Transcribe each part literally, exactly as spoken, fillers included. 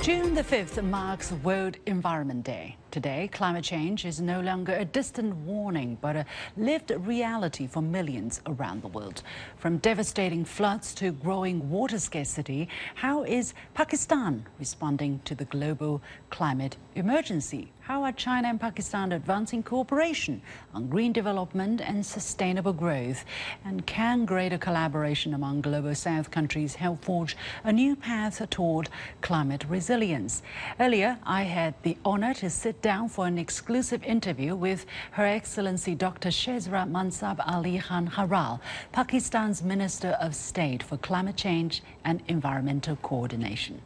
June the fifth marks World Environment Day. Today, climate change is no longer a distant warning, but a lived reality for millions around the world. From devastating floods to growing water scarcity, how is Pakistan responding to the global climate emergency? How are China and Pakistan advancing cooperation on green development and sustainable growth? And can greater collaboration among Global South countries help forge a new path toward climate resilience? Earlier, I had the honor to sit down for an exclusive interview with Her Excellency Doctor Shehzad Mansab Ali Khan Haral, Pakistan's Minister of State for Climate Change and Environmental Coordination.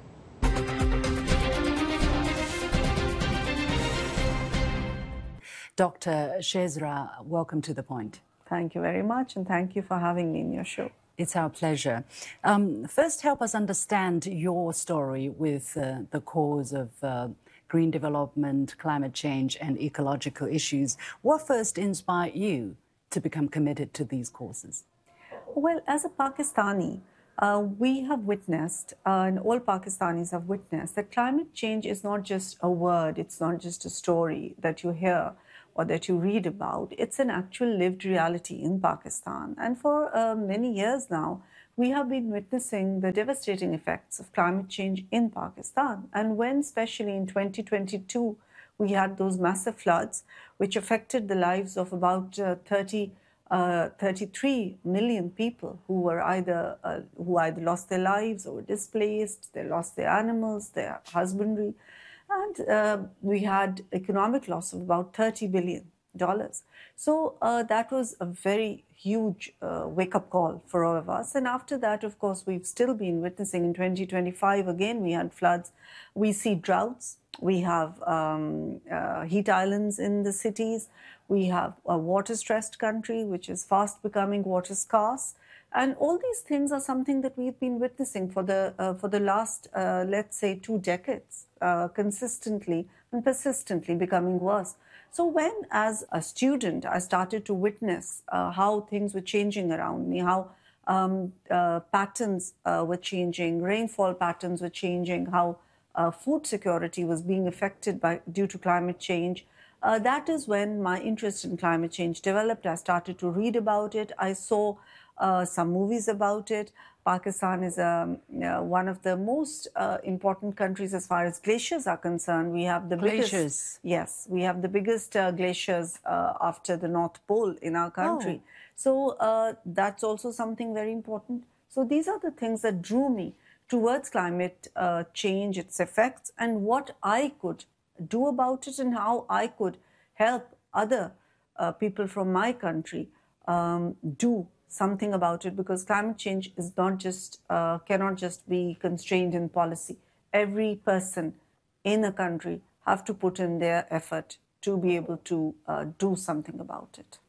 Doctor Shehzad, welcome to The Point. Thank you very much, and thank you for having me in your show. It's our pleasure. Um, first, help us understand your story with uh, the cause of uh, green development, climate change, and ecological issues. What first inspired you to become committed to these causes? Well, as a Pakistani, uh, we have witnessed, uh, and all Pakistanis have witnessed, that climate change is not just a word, it's not just a story that you hear or that you read about. It's an actual lived reality in Pakistan. And for uh, many years now, we have been witnessing the devastating effects of climate change in Pakistan. And when, especially in twenty twenty-two, we had those massive floods, which affected the lives of about uh, thirty, uh, thirty-three million people who were either uh, who either lost their lives or were displaced, they lost their animals, their husbandry. And uh, we had economic loss of about thirty billion dollars. So uh, that was a very huge uh, wake-up call for all of us. And after that, of course, we've still been witnessing in twenty twenty-five, again, we had floods. We see droughts. We have um, uh, heat islands in the cities. We have a water-stressed country, which is fast becoming water scarce. And all these things are something that we've been witnessing for the uh, for the last, uh, let's say, two decades, uh, consistently and persistently becoming worse. So when, as a student, I started to witness uh, how things were changing around me, how um, uh, patterns uh, were changing, rainfall patterns were changing, how uh, food security was being affected by due to climate change, uh, that is when my interest in climate change developed. I started to read about it. I saw Uh, some movies about it. Pakistan is um, uh, one of the most uh, important countries as far as glaciers are concerned. We have the glaciers. biggest, yes, we have the biggest uh, glaciers uh, after the North Pole in our country. Oh. So uh, that's also something very important. So these are the things that drew me towards climate uh, change, its effects, and what I could do about it and how I could help other uh, people from my country um, do something about it, because climate change is not just uh, cannot just be constrained in policy. Every person in a country have to put in their effort to be able to uh, do something about it.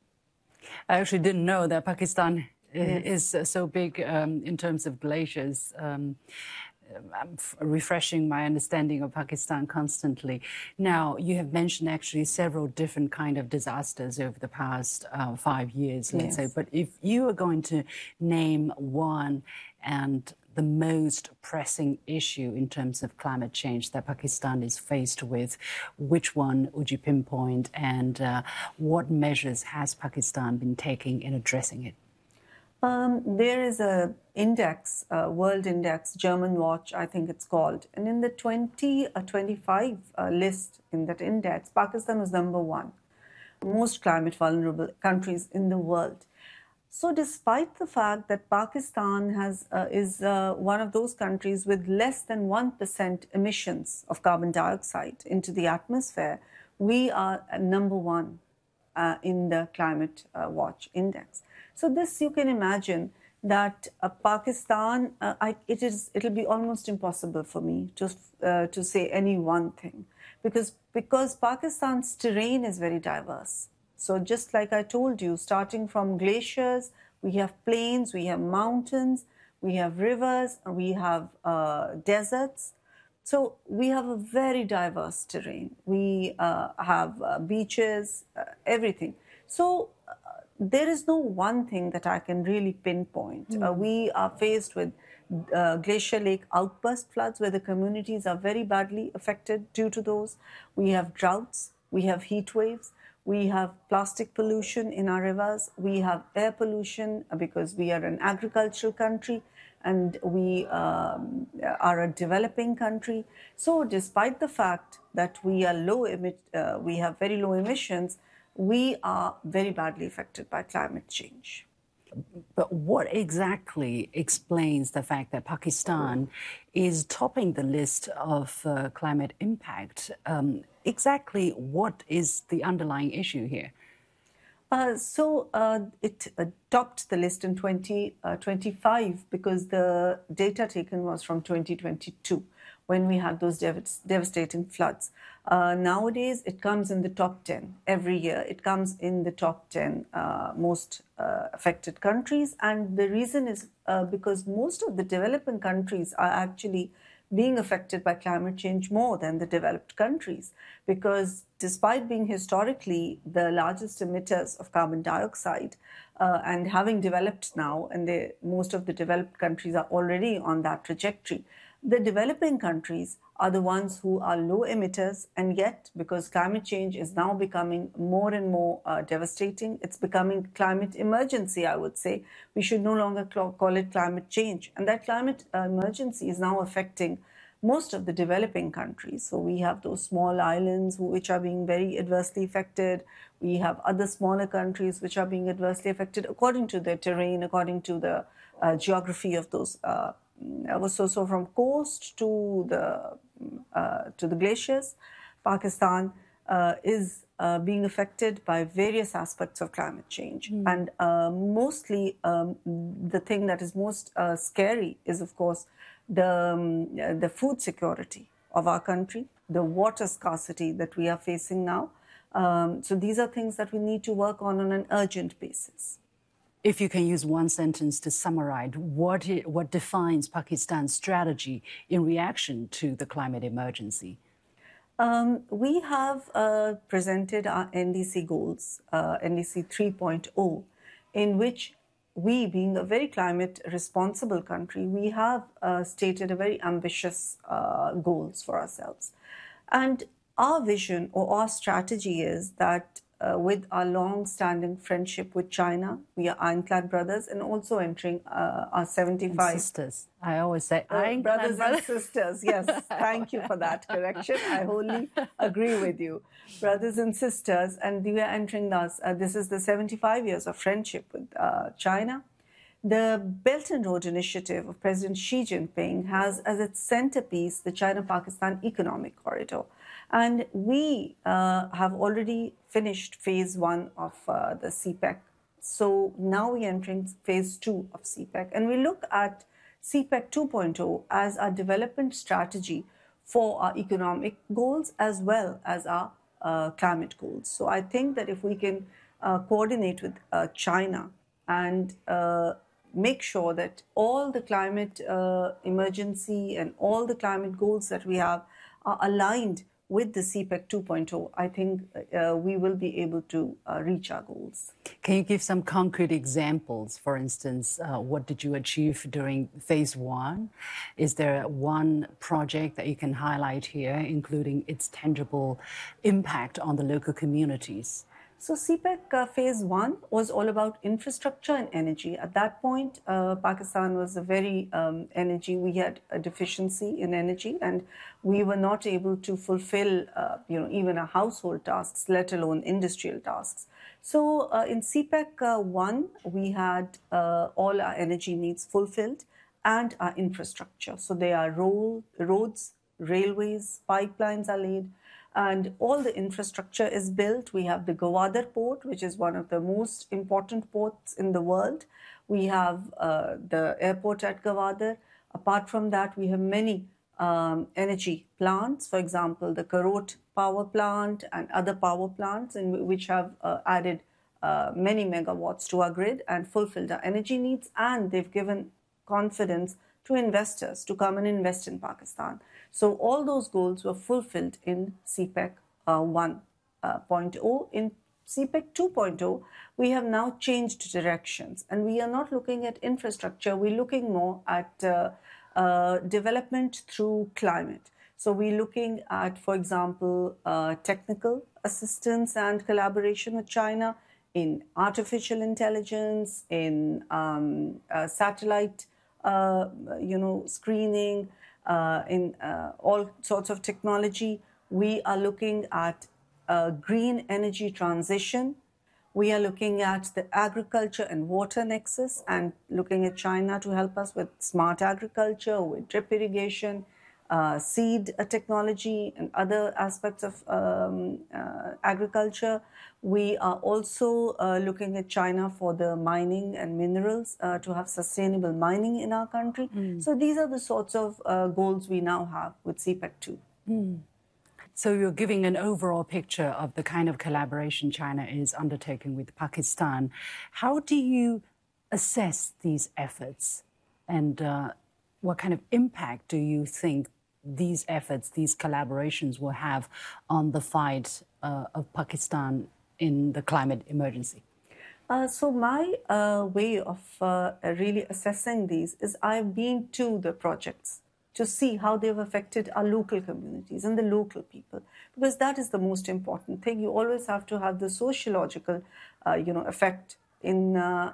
I actually didn't know that Pakistan Yes. is so big um, in terms of glaciers. Um, I'm refreshing my understanding of Pakistan constantly. Now, you have mentioned actually several different kind of disasters over the past uh, five years, let's Yes. say. But if you are going to name one and the most pressing issue in terms of climate change that Pakistan is faced with, which one would you pinpoint, and uh, what measures has Pakistan been taking in addressing it? Um, there is a index, a world index, German Watch, I think it's called. And in the twenty twenty-five uh, list in that index, Pakistan was number one, most climate vulnerable countries in the world. So despite the fact that Pakistan has uh, is uh, one of those countries with less than one percent emissions of carbon dioxide into the atmosphere, we are uh, number one uh, in the Climate uh, Watch index. So this, you can imagine that uh, Pakistan, uh, I, it is, it'll be almost impossible for me to uh, to say any one thing, because because Pakistan's terrain is very diverse. So just like I told you, starting from glaciers, we have plains, we have mountains, we have rivers, we have uh, deserts. So we have a very diverse terrain. We uh, have uh, beaches, uh, everything. So there is no one thing that I can really pinpoint. Mm. Uh, we are faced with uh, Glacier Lake outburst floods, where the communities are very badly affected due to those. We have droughts, we have heat waves, we have plastic pollution in our rivers, we have air pollution because we are an agricultural country and we um, are a developing country. So despite the fact that we are low emit, uh, we have very low emissions, we are very badly affected by climate change. But what exactly explains the fact that Pakistan is topping the list of uh, climate impact? Um, exactly what is the underlying issue here? Uh, so uh, it uh, topped the list in twenty twenty-five because the data taken was from twenty twenty-two, when we had those dev devastating floods. Uh, nowadays, it comes in the top ten every year. It comes in the top ten uh, most uh, affected countries. And the reason is uh, because most of the developing countries are actually being affected by climate change more than the developed countries. Because despite being historically the largest emitters of carbon dioxide uh, and having developed now, and they, most of the developed countries are already on that trajectory, the developing countries are the ones who are low emitters, and yet, because climate change is now becoming more and more uh, devastating, it's becoming climate emergency, I would say. We should no longer call it climate change. And that climate uh, emergency is now affecting most of the developing countries. So we have those small islands which are being very adversely affected. We have other smaller countries which are being adversely affected according to their terrain, according to the uh, geography of those uh, So, so from coast to the uh, to the glaciers, Pakistan uh, is uh, being affected by various aspects of climate change, mm. and uh, mostly um, the thing that is most uh, scary is, of course, the um, the food security of our country, the water scarcity that we are facing now. Um, so these are things that we need to work on on an urgent basis. If you can use one sentence to summarize, what, what defines Pakistan's strategy in reaction to the climate emergency? Um, we have uh, presented our N D C goals, uh, N D C three point oh, in which we, being a very climate responsible country, we have uh, stated a very ambitious uh, goals for ourselves. And our vision or our strategy is that Uh, with our long-standing friendship with China, we are ironclad brothers, and also entering uh, our seventy-five... And sisters. I always say uh, ironclad brothers brothers. and sisters, yes. Thank you for that correction. I wholly agree with you. Brothers and sisters, and we are entering us. Uh, this is the seventy-five years of friendship with uh, China. The Belt and Road Initiative of President Xi Jinping has as its centerpiece the China-Pakistan Economic Corridor. And we uh, have already finished phase one of uh, the C PEC. So now we are entering phase two of C PEC. And we look at C PEC two point oh as our development strategy for our economic goals as well as our uh, climate goals. So I think that if we can uh, coordinate with uh, China and uh, make sure that all the climate uh, emergency and all the climate goals that we have are aligned with the C PEC two point oh, I think uh, we will be able to uh, reach our goals. Can you give some concrete examples? For instance, uh, what did you achieve during phase one? Is there one project that you can highlight here, including its tangible impact on the local communities? So C PEC uh, phase one was all about infrastructure and energy. At that point, uh, Pakistan was a very um, energy, we had a deficiency in energy, and we were not able to fulfill, uh, you know, even our household tasks, let alone industrial tasks. So uh, in C PEC uh, one, we had uh, all our energy needs fulfilled and our infrastructure. So there are road, roads, railways, pipelines are laid, and all the infrastructure is built. We have the Gwadar port, which is one of the most important ports in the world. We have uh, the airport at Gwadar. Apart from that, we have many um, energy plants, for example, the Karot power plant and other power plants, in which have uh, added uh, many megawatts to our grid and fulfilled our energy needs, and they've given confidence to investors to come and invest in Pakistan. So all those goals were fulfilled in C PEC uh, one point oh. In CPEC two point oh, we have now changed directions, and we are not looking at infrastructure. We're looking more at uh, uh, development through climate. So we're looking at, for example, uh, technical assistance and collaboration with China in artificial intelligence, in um, uh, satellite, uh, you know, screening, uh, in uh, all sorts of technology. We are looking at uh, green energy transition. We are looking at the agriculture and water nexus and looking at China to help us with smart agriculture, with drip irrigation, uh, seed technology, and other aspects of um, uh, agriculture. We are also uh, looking at China for the mining and minerals uh, to have sustainable mining in our country. Mm. So these are the sorts of uh, goals we now have with CPEC two. Mm. So you're giving an overall picture of the kind of collaboration China is undertaking with Pakistan. How do you assess these efforts, and uh, what kind of impact do you think these efforts, these collaborations will have on the fight uh, of Pakistan in the climate emergency? Uh, so my uh, way of uh, really assessing these is I've been to the projects to see how they've affected our local communities and the local people, because that is the most important thing. You always have to have the sociological, uh, you know, effect in uh,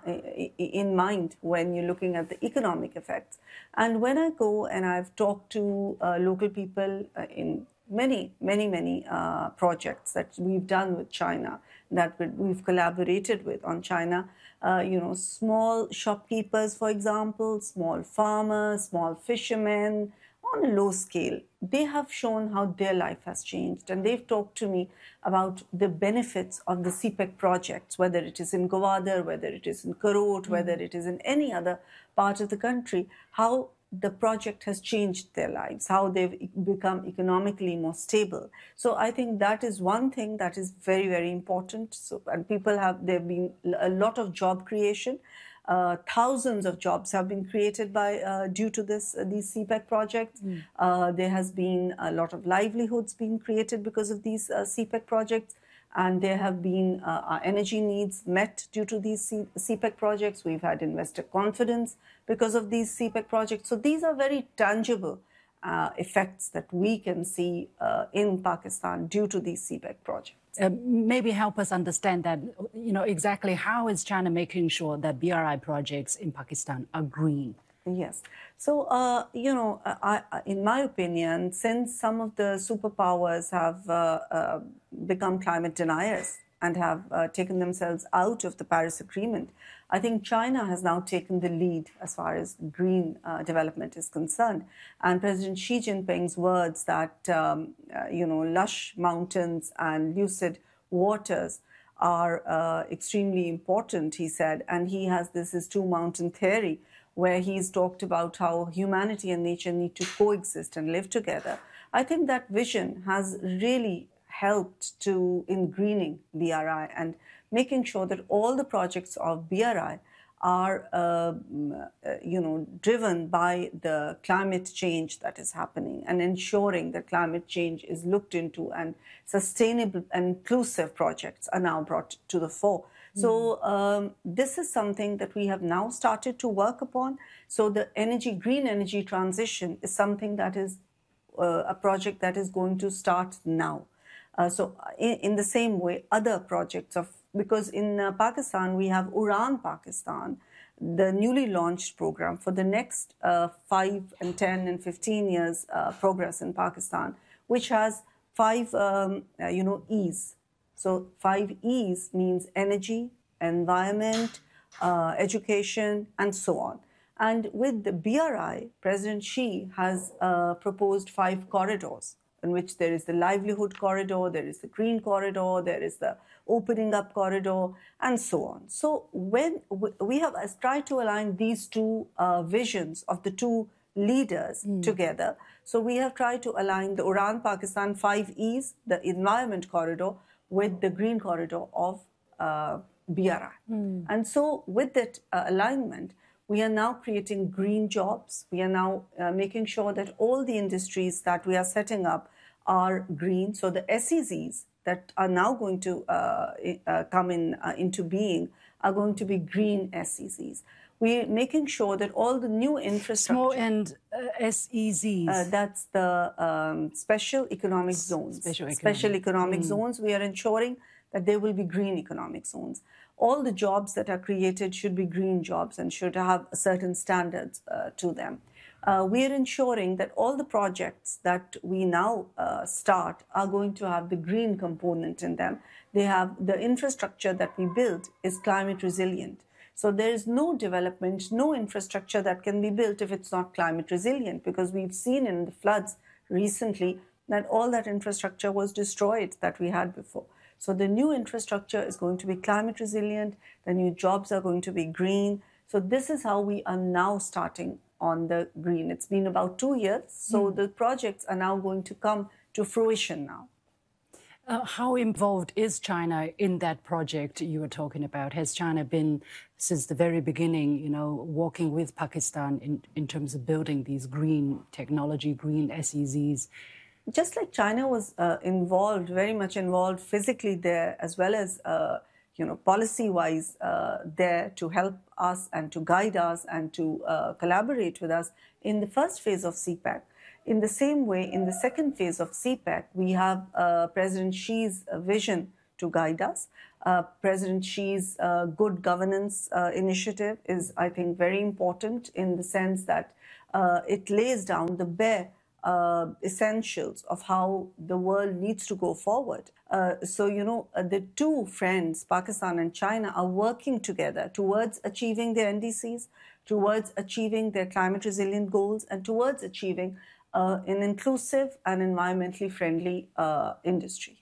in mind when you're looking at the economic effects. And when I go and I've talked to uh, local people uh, in many, many, many uh, projects that we've done with China, that we've collaborated with on China, uh, you know, small shopkeepers, for example, small farmers, small fishermen, on a low scale, they have shown how their life has changed. And they've talked to me about the benefits of the CPEC projects, whether it is in Gwadar, whether it is in Karot, mm-hmm. whether it is in any other part of the country, how the project has changed their lives, how they've become economically more stable. So I think that is one thing that is very, very important. So, and people have, there have been a lot of job creation. Uh, thousands of jobs have been created by uh, due to this uh, these CPEC projects. Mm. Uh, there has been a lot of livelihoods being created because of these uh, CPEC projects, and there have been uh, our energy needs met due to these C- CPEC projects. We've had investor confidence because of these CPEC projects. So these are very tangible uh, effects that we can see uh, in Pakistan due to these CPEC projects. Uh, maybe help us understand that, you know, exactly how is China making sure that B R I projects in Pakistan are green? Yes. So, uh, you know, I, I, in my opinion, since some of the superpowers have uh, uh, become climate deniers and have uh, taken themselves out of the Paris Agreement, I think China has now taken the lead as far as green uh, development is concerned. And President Xi Jinping's words that, um, uh, you know, lush mountains and lucid waters are uh, extremely important, he said. And he has this his two mountain theory, where he's talked about how humanity and nature need to coexist and live together. I think that vision has really helped to in greening B R I and making sure that all the projects of B R I are, uh, you know, driven by the climate change that is happening and ensuring that climate change is looked into and sustainable and inclusive projects are now brought to the fore. Mm. So um, this is something that we have now started to work upon. So the energy, green energy transition is something that is uh, a project that is going to start now. Uh, so in, in the same way, other projects of, because in uh, Pakistan, we have Uran Pakistan, the newly launched program for the next uh, five and ten and fifteen years uh, progress in Pakistan, which has five, um, uh, you know, E's. So five E's means energy, environment, uh, education, and so on. And with the B R I, President Xi has uh, proposed five corridors, in which there is the livelihood corridor, there is the green corridor, there is the opening up corridor, and so on. So when we have tried to align these two uh, visions of the two leaders mm. together, so we have tried to align the Uran Pakistan five E's, the environment corridor, with the green corridor of uh, B R I. Mm. And so with that uh, alignment, we are now creating green jobs. We are now uh, making sure that all the industries that we are setting up are green. So the S E Zs that are now going to uh, uh, come in uh, into being are going to be green S E Zs. We're making sure that all the new infrastructure... Small and uh, S E Zs. Uh, that's the um, special economic zones. Special economic, special economic mm. zones. We are ensuring that there will be green economic zones. All the jobs that are created should be green jobs and should have certain standards uh, to them. Uh, we are ensuring that all the projects that we now uh, start are going to have the green component in them. They have the infrastructure that we build is climate resilient. So there is no development, no infrastructure that can be built if it's not climate resilient, because we've seen in the floods recently that all that infrastructure was destroyed that we had before. So the new infrastructure is going to be climate resilient, the new jobs are going to be green. So this is how we are now starting on the green. It's been about two years, so mm. the projects are now going to come to fruition now. Uh, how involved is China in that project you were talking about? Has China been, since the very beginning, you know, working with Pakistan in, in terms of building these green technology, green S E Zs? Just like China was uh, involved, very much involved physically there, as well as, uh, you know, policy-wise uh, there to help us and to guide us and to uh, collaborate with us in the first phase of C PEC. In the same way, in the second phase of C PEC, we have uh, President Xi's vision to guide us. Uh, President Xi's uh, good governance uh, initiative is, I think, very important in the sense that uh, it lays down the bare uh, essentials of how the world needs to go forward. Uh, so, you know, uh, the two friends, Pakistan and China, are working together towards achieving their N D Cs, towards achieving their climate resilient goals, and towards achieving Uh, an inclusive and environmentally friendly uh, industry.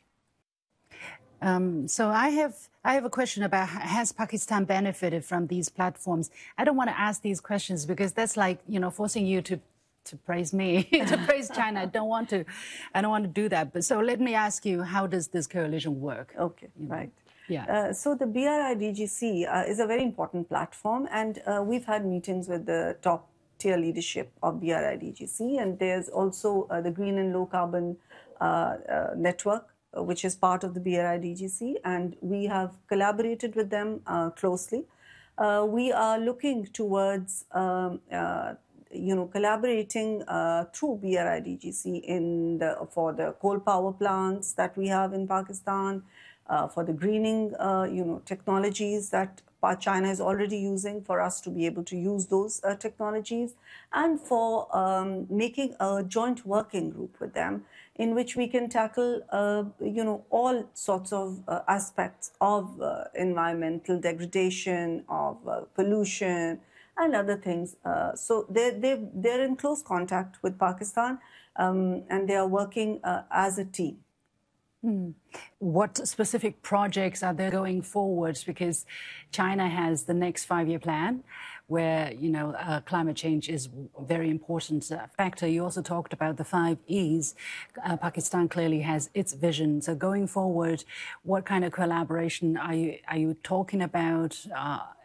Um, so I have I have a question about, has Pakistan benefited from these platforms? I don't want to ask these questions because that's like, you know, forcing you to to praise me, to praise China. I don't want to, I don't want to do that. But so let me ask you, how does this coalition work? Okay, you know? Right. Yeah. Uh, so the B R I D G C uh, is a very important platform, and uh, we've had meetings with the top tier leadership of B R I D G C, and there's also uh, the Green and Low Carbon uh, uh, Network, uh, which is part of the B R I D G C, and we have collaborated with them uh, closely. Uh, we are looking towards, um, uh, you know, collaborating uh, through B R I D G C in the, for the coal power plants that we have in Pakistan, uh, for the greening, uh, you know, technologies that China is already using, for us to be able to use those uh, technologies, and for um, making a joint working group with them in which we can tackle, uh, you know, all sorts of uh, aspects of uh, environmental degradation, of uh, pollution, and other things. Uh, so they're, they're, they're in close contact with Pakistan, um, and they are working uh, as a team. Hmm. What specific projects are there going forward? Because China has the next five-year plan where, you know, uh, climate change is a very important uh, factor. You also talked about the five E's. Uh, Pakistan clearly has its vision. So going forward, what kind of collaboration are you, are you talking about uh,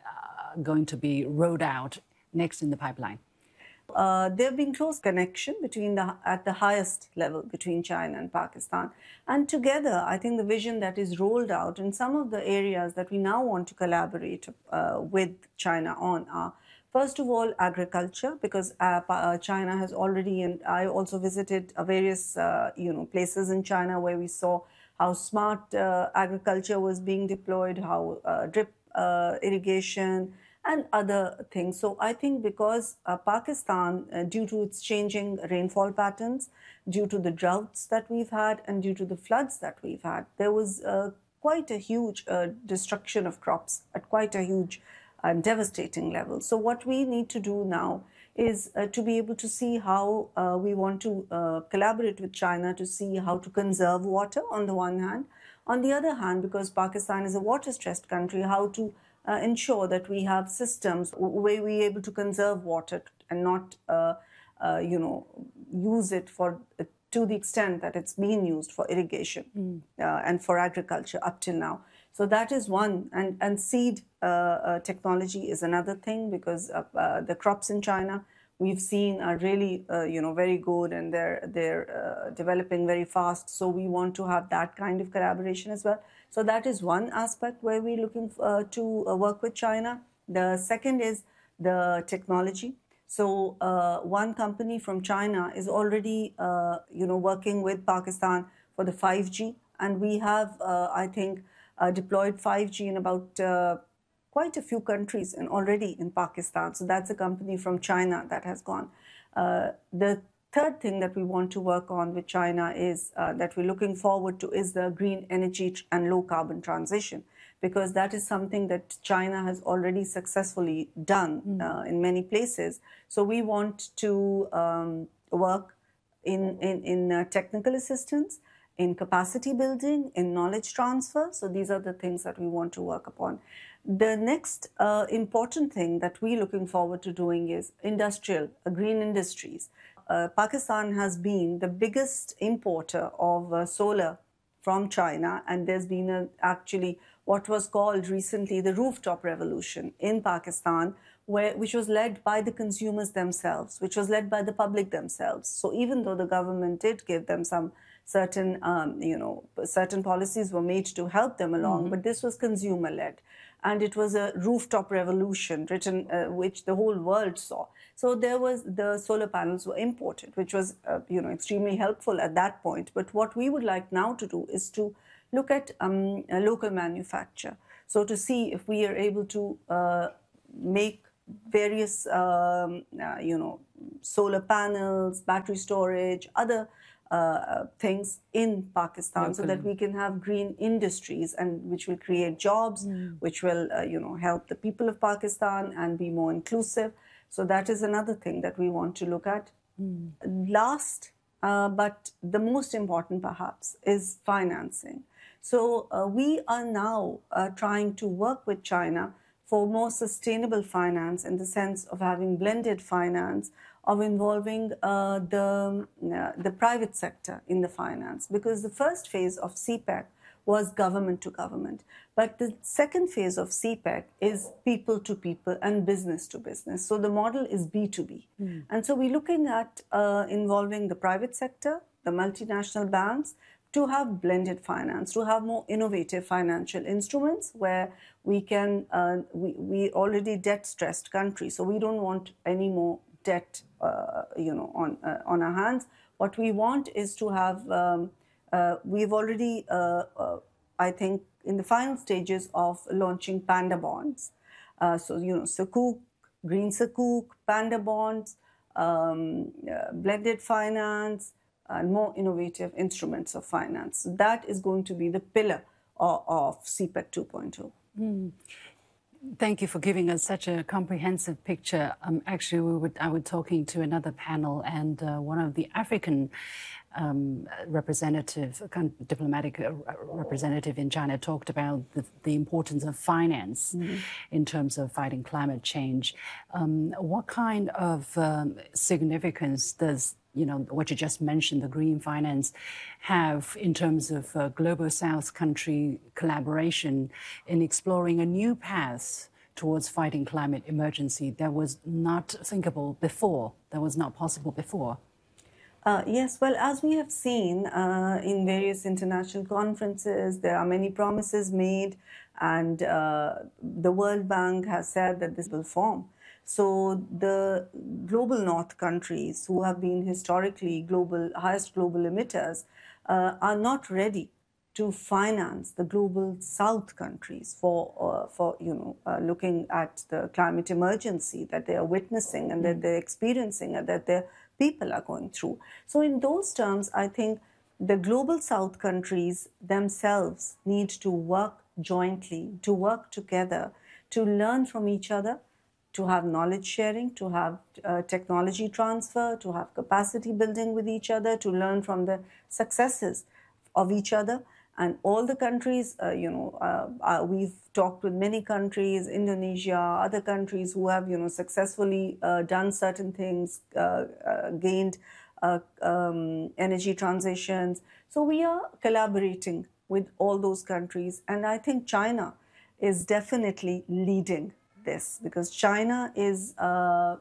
uh, going to be rolled out next in the pipeline? Uh, there have been close connection between the, at the highest level between China and Pakistan. And together, I think the vision that is rolled out in some of the areas that we now want to collaborate uh, with China on are, first of all, agriculture, because uh, uh, China has already, and I also visited uh, various, uh, you know, places in China where we saw how smart uh, agriculture was being deployed, how uh, drip uh, irrigation, and other things. So I think because uh, Pakistan, uh, due to its changing rainfall patterns, due to the droughts that we've had, and due to the floods that we've had, there was uh, quite a huge uh, destruction of crops at quite a huge and uh, devastating level. So what we need to do now is uh, to be able to see how uh, we want to uh, collaborate with China to see how to conserve water on the one hand. On the other hand, because Pakistan is a water-stressed country, how to Uh, ensure that we have systems where we are able to conserve water and not, uh, uh, you know, use it for uh, to the extent that it's being used for irrigation mm. uh, and for agriculture up till now. So that is one, and and seed uh, uh, technology is another thing, because uh, uh, the crops in China we've seen are really, uh, you know, very good, and they're they're uh, developing very fast. So we want to have that kind of collaboration as well. So that is one aspect where we're looking uh, to uh, work with China. The second is the technology. So uh, one company from China is already, uh, you know, working with Pakistan for the five G, and we have, uh, I think, uh, deployed five G in about uh, quite a few countries and already in Pakistan. So that's a company from China that has gone. Uh, the third thing that we want to work on with China is uh, that we're looking forward to is the green energy and low carbon transition, because that is something that China has already successfully done mm. uh, in many places. So we want to um, work in, in, in uh, technical assistance, in capacity building, in knowledge transfer. So these are the things that we want to work upon. The next uh, important thing that we're looking forward to doing is industrial, uh, green industries. Uh, Pakistan has been the biggest importer of uh, solar from China, and there's been a, actually what was called recently the rooftop revolution in Pakistan, where, which was led by the consumers themselves, which was led by the public themselves. So even though the government did give them some certain, um, you know, certain policies were made to help them along, mm-hmm. but this was consumer-led. And it was a rooftop revolution, written, uh, which the whole world saw. So there was, the solar panels were imported, which was, uh, you know, extremely helpful at that point. But what we would like now to do is to look at um, a local manufacture. So to see if we are able to uh, make various, um, uh, you know, solar panels, battery storage, other Uh, things in Pakistan, okay. so that we can have green industries, and which will create jobs, mm. which will, uh, you know, help the people of Pakistan and be more inclusive. So that is another thing that we want to look at. Mm. Last, uh, but the most important perhaps, is financing. So uh, we are now uh, trying to work with China for more sustainable finance, in the sense of having blended finance, of involving uh, the, uh, the private sector in the finance. Because the first phase of C PEC was government to government. But the second phase of C PEC is people to people and business to business. So the model is B to B. Mm. And so we're looking at uh, involving the private sector, the multinational banks, to have blended finance, to have more innovative financial instruments where we can, uh, we, we already debt-stressed country, so we don't want any more debt, uh, you know, on uh, on our hands. What we want is to have, um, uh, we've already, uh, uh, I think, in the final stages of launching panda bonds. Uh, so, you know, Sukuk, green Sukuk, panda bonds, um, uh, blended finance, and more innovative instruments of finance. So that is going to be the pillar of, of C PEC two point oh. Mm. Thank you for giving us such a comprehensive picture. Um, actually, we were, I was talking to another panel, and uh, one of the African um, representative, diplomatic representative in China talked about the, the importance of finance mm-hmm. in terms of fighting climate change. Um, what kind of um, significance does, you know, what you just mentioned, the green finance, have in terms of uh, global South country collaboration in exploring a new path towards fighting climate emergency that was not thinkable before, that was not possible before? Uh, yes, well, as we have seen uh, in various international conferences, there are many promises made, and uh, the World Bank has said that this will form. So the global North countries, who have been historically global, highest global emitters, uh, are not ready to finance the global South countries for, uh, for you know, uh, looking at the climate emergency that they are witnessing and mm. that they're experiencing and that their people are going through. So in those terms, I think the global South countries themselves need to work jointly, to work together, to learn from each other, to have knowledge sharing, to have uh, technology transfer, to have capacity building with each other, to learn from the successes of each other. And all the countries, uh, you know, uh, uh, we've talked with many countries, Indonesia, other countries who have, you know, successfully uh, done certain things, uh, uh, gained uh, um, energy transitions. So we are collaborating with all those countries. And I think China is definitely leading this, because China is, uh,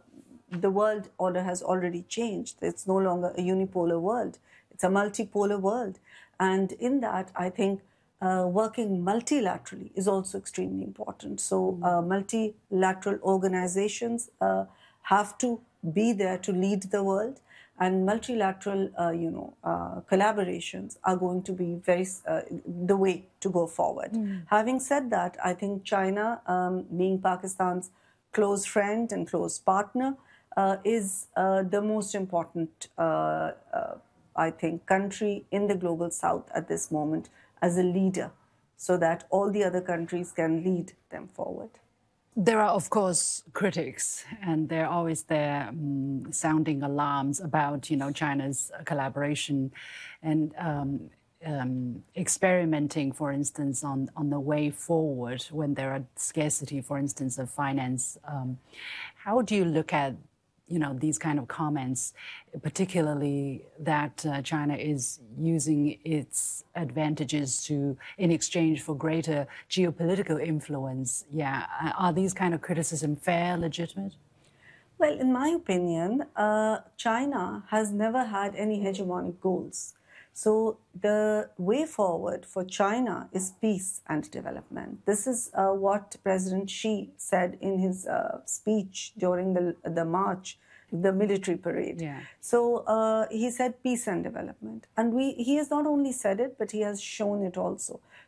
the world order has already changed. It's no longer a unipolar world. It's a multipolar world. And in that, I think uh, working multilaterally is also extremely important. So uh, multilateral organizations uh, have to be there to lead the world. And multilateral, uh, you know, uh, collaborations are going to be very uh, the way to go forward. Mm. Having said that, I think China, um, being Pakistan's close friend and close partner, uh, is uh, the most important, uh, uh, I think, country in the global South at this moment as a leader, so that all the other countries can lead them forward. There are, of course, critics, and they're always there um, sounding alarms about, you know, China's collaboration and um, um, experimenting, for instance, on, on the way forward when there are scarcity, for instance, of finance. Um, how do you look at, you know, these kind of comments, particularly that uh, China is using its advantages to, in exchange for greater geopolitical influence? Yeah, are these kind of criticism fair, legitimate? Well, in my opinion, uh, China has never had any hegemonic goals. So the way forward for China is peace and development. This is uh, what President Xi said in his uh, speech during the, the march, the military parade. Yeah. So uh, he said peace and development. And we, he has not only said it, but he has shown it also.